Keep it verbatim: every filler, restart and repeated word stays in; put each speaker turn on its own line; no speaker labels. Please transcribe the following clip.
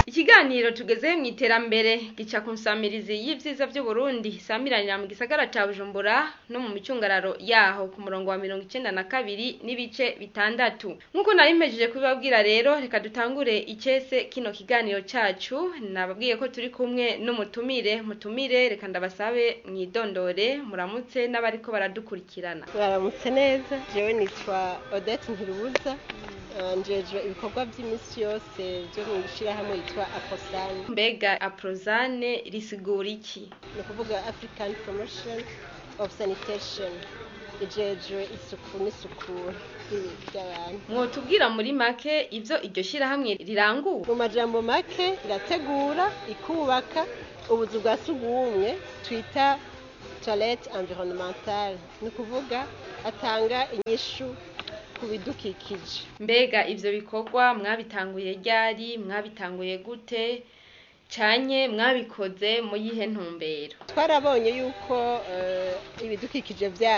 Ikiganiro tugeze mu iterambere gica ku nsamirizi y'ivyiza vy'u Burundi samiranira mu gisagara ca Bujumbura no mu micungararo yaho ku murongo wa mirongo icenda na kabiri n'ibice bitandatu. Nkuko nari mpejeje kubibabwira rero reka dutangure icese kino kiganiro cacu. Nababwiye ko turi kumwe n'umutumire mutumire reka ndabasabe mwidondore muramutse n'abariko baradukurikirana.
Baramutse neza, jewe nitwa Odette Ntirubuza, njejwe ibikorwa vy'imisi yose vyo mu shirahamwe yitwa Aprozane.
Mbega Aprozane risigura iki?
Ni kuvuga African Promotion of Sanitation, ijejwe isuku n'isukura ry'abantu.
Mwotubwira muri make ivyo iryo shirahamwe rirangura?
Mu majambo make irategura ikubaka ubuzu bwa sugumwe twita toilette environnementale, ni kuvuga atanga inyishu kubidukikije.
Mbega ivyo bikorwa mwabitanguye ryari, mwabitanguye gute canke mwabikoze mu yihe ntumbero?
Twarabonye yuko uh, ibidukikije vya